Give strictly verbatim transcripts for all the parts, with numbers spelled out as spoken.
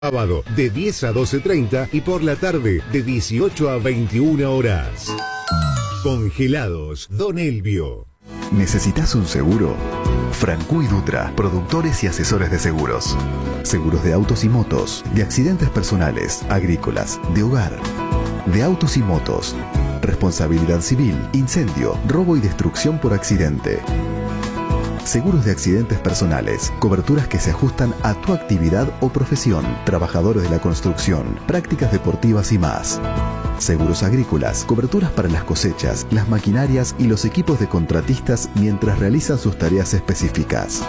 Sábado de diez a doce treinta y por la tarde de dieciocho a veintiuna horas. Congelados Don Elvio. ¿Necesitas un seguro? Francu y Dutra, productores y asesores de seguros. Seguros de autos y motos, de accidentes personales, agrícolas, de hogar, de autos y motos, responsabilidad civil, incendio, robo y destrucción por accidente. Seguros de accidentes personales, coberturas que se ajustan a tu actividad o profesión, trabajadores de la construcción, prácticas deportivas y más. Seguros agrícolas, coberturas para las cosechas, las maquinarias y los equipos de contratistas mientras realizan sus tareas específicas.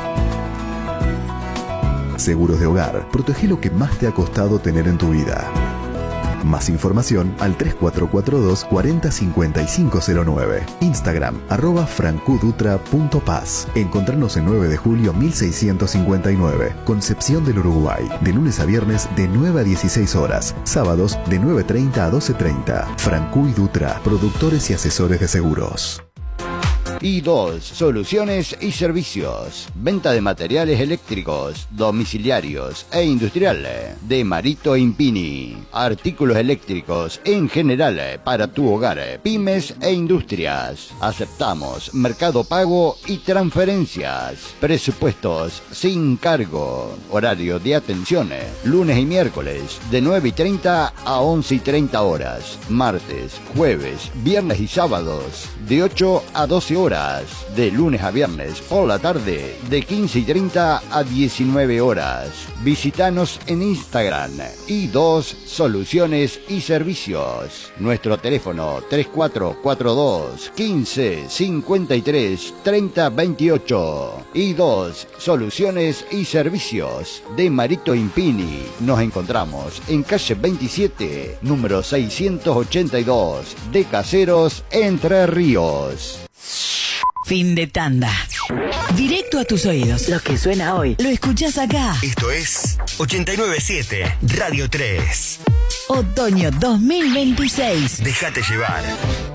Seguros de hogar, protege lo que más te ha costado tener en tu vida. Más información al tres cuatro cuatro dos, cuarenta cincuenta y cinco cero nueve. Instagram, arroba francudutra.paz. Encontrarnos en nueve de julio mil seiscientos cincuenta y nueve, Concepción del Uruguay. De lunes a viernes de nueve a dieciséis horas. Sábados de nueve treinta a doce treinta. Francu y Dutra, productores y asesores de seguros. I dos, soluciones y servicios. Venta de materiales eléctricos, domiciliarios e industriales. De Marito Impini. Artículos eléctricos en general para tu hogar, pymes e industrias. Aceptamos Mercado Pago y transferencias. Presupuestos sin cargo. Horario de atención, lunes y miércoles de nueve y treinta a once y treinta horas. Martes, jueves, viernes y sábados de ocho a doce horas. De lunes a viernes por la tarde de quince y treinta a diecinueve horas. Visítanos en Instagram I dos Soluciones y Servicios. Nuestro teléfono tres cuatro cuatro dos, quince, cincuenta y tres, treinta, veintiocho. I dos Soluciones y Servicios de Marito Impini. Nos encontramos en calle veintisiete, número seiscientos ochenta y dos, de Caseros, Entre Ríos. Fin de tanda. Directo a tus oídos. Lo que suena hoy, lo escuchás acá. Esto es ochenta y nueve punto siete, Radio tres. Otoño dos mil veintiséis. Déjate llevar.